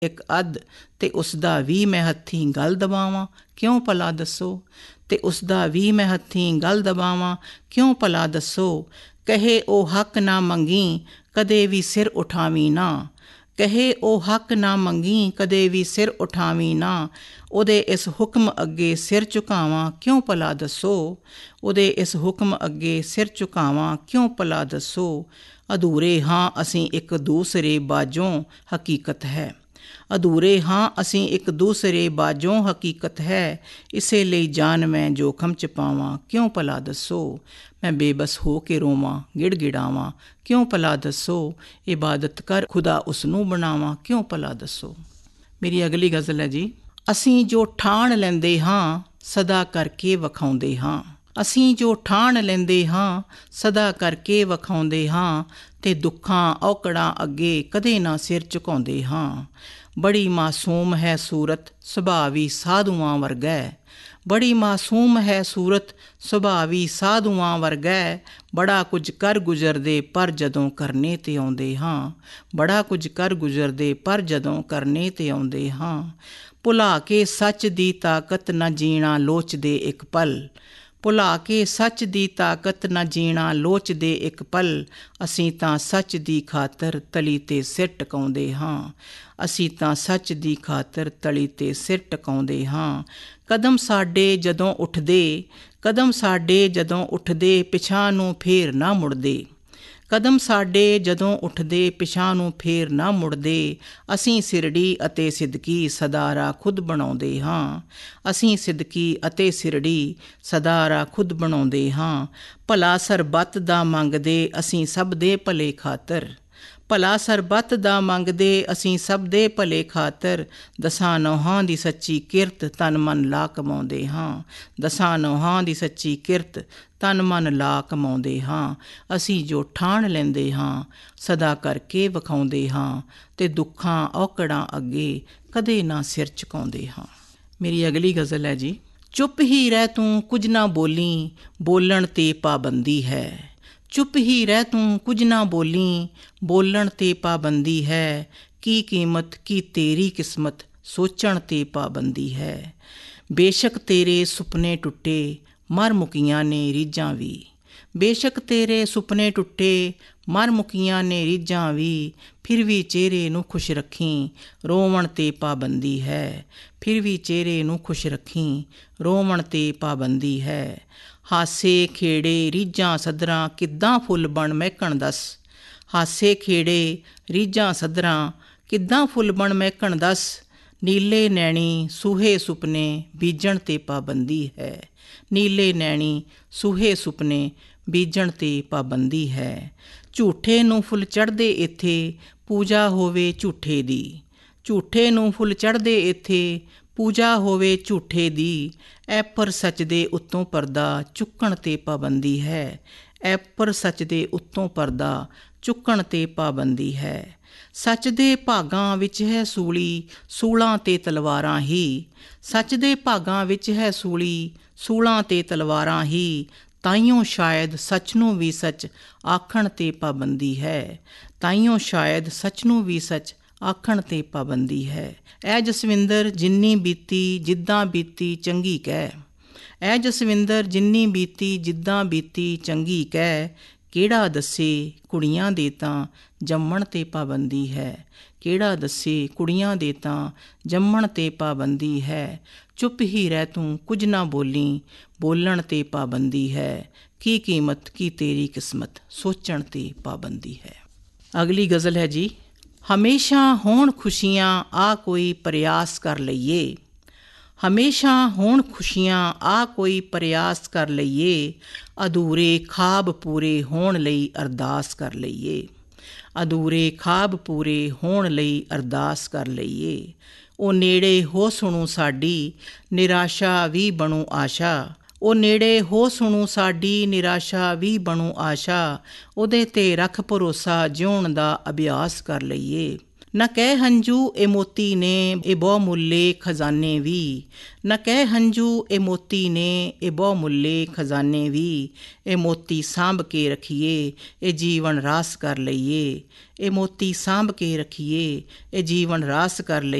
ਇੱਕ ਅੱਧ, ਤੇ ਉਸਦਾ ਵੀ ਮੈਂ ਹੱਥੀਂ ਗਲ ਦਬਾਵਾਂ, ਕਿਉਂ ਭਲਾ ਦੱਸੋ। ਤੇ ਉਸਦਾ ਵੀ ਮੈਂ ਹੱਥੀਂ ਗਲ ਦਬਾਵਾਂ, ਕਿਉਂ ਭਲਾ ਦੱਸੋ। ਕਹੇ ਉਹ ਹੱਕ ਨਾ ਮੰਗੀ, ਕਦੇ ਵੀ ਸਿਰ ਉਠਾਵੀਂ ਨਾ। ਕਹੇ ਉਹ ਹੱਕ ਨਾ ਮੰਗੀ, ਕਦੇ ਵੀ ਸਿਰ ਉਠਾਵੀਂ ਨਾ। ਉਹਦੇ ਇਸ ਹੁਕਮ ਅੱਗੇ ਸਿਰ ਝੁਕਾਵਾਂ, ਕਿਉਂ ਭਲਾ ਦੱਸੋ। ਉਹਦੇ ਇਸ ਹੁਕਮ ਅੱਗੇ ਸਿਰ ਝੁਕਾਵਾਂ, ਕਿਉਂ ਭਲਾ ਦੱਸੋ। ਅਧੂਰੇ ਹਾਂ ਅਸੀਂ ਇੱਕ ਦੂਸਰੇ ਬਾਝੋਂ, ਹਕੀਕਤ ਹੈ। ਅਧੂਰੇ ਹਾਂ ਅਸੀਂ ਇੱਕ ਦੂਸਰੇ ਬਾਝੋਂ, ਹਕੀਕਤ ਹੈ। ਇਸੇ ਲਈ ਜਾਨ ਮੈਂ ਜੋਖਮ 'ਚ ਪਾਵਾਂ, ਕਿਉਂ ਭਲਾ ਦੱਸੋ। ਮੈਂ ਬੇਬਸ ਹੋ ਕੇ ਰੋਵਾਂ, ਗਿੜਗਿੜਾਵਾਂ, ਕਿਉਂ ਭਲਾ ਦੱਸੋ। ਇਬਾਦਤ ਕਰ ਖੁਦਾ ਉਸਨੂੰ ਬਣਾਵਾਂ, ਕਿਉਂ ਭਲਾ ਦੱਸੋ। ਮੇਰੀ ਅਗਲੀ ਗਜ਼ਲ ਹੈ ਜੀ। ਅਸੀਂ ਜੋ ਠਾਣ ਲੈਂਦੇ ਹਾਂ, ਸਦਾ ਕਰਕੇ ਵਿਖਾਉਂਦੇ ਹਾਂ। ਅਸੀਂ ਜੋ ਠਾਣ ਲੈਂਦੇ ਹਾਂ, ਸਦਾ ਕਰਕੇ ਵਿਖਾਉਂਦੇ ਹਾਂ। ਤੇ ਦੁੱਖਾਂ ਔਕੜਾਂ ਅੱਗੇ ਕਦੇ ਨਾ ਸਿਰ ਝੁਕਾਉਂਦੇ ਹਾਂ। ਬੜੀ ਮਾਸੂਮ ਹੈ ਸੂਰਤ, ਸੁਭਾਅ ਵੀ ਸਾਧੂਆਂ ਵਰਗਾ। ਬੜੀ ਮਾਸੂਮ ਹੈ ਸੂਰਤ, ਸੁਭਾਅ ਵੀ ਸਾਧੂਆਂ ਵਰਗਾ। ਬੜਾ ਕੁਝ ਕਰ ਗੁਜ਼ਰਦੇ ਪਰ ਜਦੋਂ ਕਰਨੇ 'ਤੇ ਆਉਂਦੇ ਹਾਂ। ਬੜਾ ਕੁਝ ਕਰ ਗੁਜ਼ਰਦੇ ਪਰ ਜਦੋਂ ਕਰਨੇ 'ਤੇ ਆਉਂਦੇ ਹਾਂ। ਭੁਲਾ ਕੇ ਸੱਚ ਦੀ ਤਾਕਤ ਨਾ ਜੀਣਾ ਲੋਚਦੇ ਇੱਕ ਪਲ। ਭੁਲਾ ਕੇ ਸੱਚ ਦੀ ਤਾਕਤ ਨਾ ਜੀਣਾ ਲੋਚਦੇ ਇੱਕ ਪਲ। ਅਸੀਂ ਤਾਂ ਸੱਚ ਦੀ ਖਾਤਰ ਤਲੀ 'ਤੇ ਸਿਰ ਟਿਕਾਉਂਦੇ ਹਾਂ। ਅਸੀਂ ਤਾਂ ਸੱਚ ਦੀ ਖਾਤਰ ਤਲੀ 'ਤੇ ਸਿਰ ਟਿਕਾਉਂਦੇ ਹਾਂ। ਕਦਮ ਸਾਡੇ ਜਦੋਂ ਉੱਠਦੇ, ਕਦਮ ਸਾਡੇ ਜਦੋਂ ਉੱਠਦੇ, ਪਿਛਾਂਹ ਨੂੰ ਫੇਰ ਨਾ ਮੁੜਦੇ। ਕਦਮ ਸਾਡੇ ਜਦੋਂ ਉੱਠਦੇ, ਪਿਛਾਂਹ ਨੂੰ ਫੇਰ ਨਾ ਮੁੜਦੇ। ਅਸੀਂ ਸਿਰੜੀ ਅਤੇ ਸਿਦਕੀ ਸਦਾ ਰਾਹ ਖੁਦ ਬਣਾਉਂਦੇ ਹਾਂ। ਅਸੀਂ ਸਿਦਕੀ ਅਤੇ ਸਿਰੜੀ ਸਦਾ ਰਾਹ ਖੁਦ ਬਣਾਉਂਦੇ ਹਾਂ। ਭਲਾ ਸਰਬੱਤ ਦਾ ਮੰਗਦੇ ਅਸੀਂ ਸਭ ਦੇ ਭਲੇ ਖਾਤਰ। ਭਲਾ ਸਰਬੱਤ ਦਾ ਮੰਗਦੇ ਅਸੀਂ ਸਭ ਦੇ ਭਲੇ ਖਾਤਰ। ਦਸਾਂ ਨੌਹਾਂ ਦੀ ਸੱਚੀ ਕਿਰਤ ਤਨ ਮਨ ਲਾ ਕਮਾਉਂਦੇ ਹਾਂ। ਦਸਾਂ ਨੌਹਾਂ ਦੀ ਸੱਚੀ ਕਿਰਤ ਤਨ ਮਨ ਲਾ ਕਮਾਉਂਦੇ ਹਾਂ। ਅਸੀਂ ਜੋ ਠਾਣ ਲੈਂਦੇ ਹਾਂ, ਸਦਾ ਕਰਕੇ ਵਿਖਾਉਂਦੇ ਹਾਂ। ਤੇ ਦੁੱਖਾਂ ਔਕੜਾਂ ਅੱਗੇ ਕਦੇ ਨਾ ਸਿਰ ਝੁਕਾਉਂਦੇ ਹਾਂ। ਮੇਰੀ ਅਗਲੀ ਗਜ਼ਲ ਹੈ ਜੀ। ਚੁੱਪ ਹੀ ਰਹਿ ਤੂੰ ਕੁਝ ਨਾ ਬੋਲੀ, ਬੋਲਣ 'ਤੇ ਪਾਬੰਦੀ ਹੈ। ਚੁੱਪ ਹੀ ਰਹਿ ਤੂੰ ਕੁਝ ਨਾ ਬੋਲੀ, ਬੋਲਣ 'ਤੇ ਪਾਬੰਦੀ ਹੈ। ਕੀ ਕੀਮਤ ਕੀ ਤੇਰੀ ਕਿਸਮਤ, ਸੋਚਣ 'ਤੇ ਪਾਬੰਦੀ ਹੈ। ਬੇਸ਼ੱਕ ਤੇਰੇ ਸੁਪਨੇ ਟੁੱਟੇ, ਮਰ ਮੁੱਕੀਆਂ ਨੇ ਰੀਝਾਂ ਵੀ। ਬੇਸ਼ੱਕ ਤੇਰੇ ਸੁਪਨੇ ਟੁੱਟੇ, ਮਰ ਮੁੱਕੀਆਂ ਨੇ ਰੀਝਾਂ ਵੀ। ਫਿਰ ਵੀ ਚਿਹਰੇ ਨੂੰ ਖੁਸ਼ ਰੱਖੀਂ, ਰੋਵਣ 'ਤੇ ਪਾਬੰਦੀ ਹੈ। ਫਿਰ ਵੀ ਚਿਹਰੇ ਨੂੰ ਖੁਸ਼ ਰੱਖੀਂ, ਰੋਵਣ 'ਤੇ ਪਾਬੰਦੀ ਹੈ। ਹਾਸੇ ਖੇੜੇ ਰੀਝਾਂ ਸੱਧਰਾਂ, ਕਿੱਦਾਂ ਫੁੱਲ ਬਣ ਮਹਿਕਣ ਦੱਸ। ਹਾਸੇ ਖੇੜੇ ਰੀਝਾਂ ਸੱਧਰਾਂ, ਕਿੱਦਾਂ ਫੁੱਲ ਬਣ ਮਹਿਕਣ ਦੱਸ। ਨੀਲੇ ਨੈਣੀ ਸੂਹੇ ਸੁਪਨੇ, ਬੀਜਣ 'ਤੇ ਪਾਬੰਦੀ ਹੈ। ਨੀਲੇ ਨੈਣੀ ਸੂਹੇ ਸੁਪਨੇ, ਬੀਜਣ 'ਤੇ ਪਾਬੰਦੀ ਹੈ। ਝੂਠੇ ਨੂੰ ਫੁੱਲ ਚੜ੍ਹਦੇ ਇੱਥੇ, ਪੂਜਾ ਹੋਵੇ ਝੂਠੇ ਦੀ। ਝੂਠੇ ਨੂੰ ਫੁੱਲ ਚੜ੍ਹਦੇ ਇੱਥੇ, ਪੂਜਾ ਹੋਵੇ ਝੂਠੇ ਦੀ। ਐਪਰ ਸੱਚ ਦੇ ਉੱਤੋਂ ਪਰਦਾ, ਚੁੱਕਣ 'ਤੇ ਪਾਬੰਦੀ ਹੈ। ਐਪਰ ਸੱਚ ਦੇ ਉੱਤੋਂ ਪਰਦਾ, ਚੁੱਕਣ 'ਤੇ ਪਾਬੰਦੀ ਹੈ। ਸੱਚ ਦੇ ਭਾਗਾਂ ਵਿੱਚ ਹੈ ਸੂਲੀ, ਸੂਲਾਂ 'ਤੇ ਤਲਵਾਰਾਂ ਹੀ। ਸੱਚ ਦੇ ਭਾਗਾਂ ਵਿੱਚ ਹੈ ਸੂਲੀ, ਸੂਲਾਂ 'ਤੇ ਤਲਵਾਰਾਂ ਹੀ। ਤਾਈਓਂ ਸ਼ਾਇਦ ਸੱਚ ਨੂੰ ਵੀ ਸੱਚ, ਆਖਣ 'ਤੇ ਪਾਬੰਦੀ ਹੈ। ਤਾਈਓਂ ਸ਼ਾਇਦ ਸੱਚ ਨੂੰ ਵੀ ਸੱਚ, ਆਖਣ 'ਤੇ ਪਾਬੰਦੀ ਹੈ। ਐ ਜਸਵਿੰਦਰ ਜਿੰਨੀ ਬੀਤੀ ਜਿੱਦਾਂ ਬੀਤੀ ਚੰਗੀ ਕਹਿ। ਐ ਜਸਵਿੰਦਰ ਜਿੰਨੀ ਬੀਤੀ ਜਿੱਦਾਂ ਬੀਤੀ ਚੰਗੀ ਕਹਿ। ਕਿਹੜਾ ਦੱਸੇ ਕੁੜੀਆਂ ਦੇ ਤਾਂ ਜੰਮਣ 'ਤੇ ਪਾਬੰਦੀ ਹੈ। ਕਿਹੜਾ ਦੱਸੇ ਕੁੜੀਆਂ ਦੇ ਤਾਂ ਜੰਮਣ 'ਤੇ ਪਾਬੰਦੀ ਹੈ। ਚੁੱਪ ਹੀ ਰਹਿ ਤੂੰ ਕੁਝ ਨਾ ਬੋਲੀ, ਬੋਲਣ 'ਤੇ ਪਾਬੰਦੀ ਹੈ। ਕੀ ਕੀਮਤ ਕੀ ਤੇਰੀ ਕਿਸਮਤ, ਸੋਚਣ 'ਤੇ ਪਾਬੰਦੀ ਹੈ। ਅਗਲੀ ਗਜ਼ਲ ਹੈ ਜੀ। ਹਮੇਸ਼ਾ ਹੋਣ ਖੁਸ਼ੀਆਂ ਆ ਕੋਈ ਪ੍ਰਯਾਸ ਕਰ ਲਈਏ। ਹਮੇਸ਼ਾ ਹੋਣ ਖੁਸ਼ੀਆਂ ਆ ਕੋਈ ਪ੍ਰਯਾਸ ਕਰ ਲਈਏ। ਅਧੂਰੇ ਖਾਬ ਪੂਰੇ ਹੋਣ ਲਈ ਅਰਦਾਸ ਕਰ ਲਈਏ। ਅਧੂਰੇ ਖਾਬ ਪੂਰੇ ਹੋਣ ਲਈ ਅਰਦਾਸ ਕਰ ਲਈਏ। ਉਹ ਨੇੜੇ ਹੋ ਸੁਣੂ ਸਾਡੀ, ਨਿਰਾਸ਼ਾ ਵੀ ਬਣੂ ਆਸ਼ਾ। ਉਹ ਨੇੜੇ ਹੋ ਸੁਣੂ ਸਾਡੀ, ਨਿਰਾਸ਼ਾ ਵੀ ਬਣੂ ਆਸ਼ਾ। ਉਹਦੇ 'ਤੇ ਰੱਖ ਭਰੋਸਾ, ਜਿਉਣ ਦਾ ਅਭਿਆਸ ਕਰ ਲਈਏ। ਨਾ ਕਹਿ ਹੰਝੂ ਇਹ ਮੋਤੀ ਨੇ ਇਹ ਬਹੁ ਮੁੱਲੇ ਖਜ਼ਾਨੇ ਵੀ, ਨਾ ਕਹਿ ਹੰਝੂ ਇਹ ਮੋਤੀ ਨੇ ਇਹ ਬਹੁ ਮੁੱਲੇ ਖਜ਼ਾਨੇ ਵੀ, ਇਹ ਮੋਤੀ ਸਾਂਭ ਕੇ ਰੱਖੀਏ ਇਹ ਜੀਵਨ ਰਾਸ ਕਰ ਲਈਏ, ਇਹ ਮੋਤੀ ਸਾਂਭ ਕੇ ਰੱਖੀਏ ਇਹ ਜੀਵਨ ਰਾਸ ਕਰ ਲਈਏ।